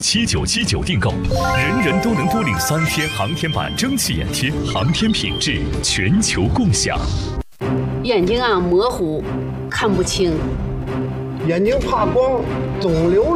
7979订购，人人都能多领3天航天版蒸汽眼贴，航天品质全球共享。 眼睛模糊，看不清。 眼睛怕光，肿瘤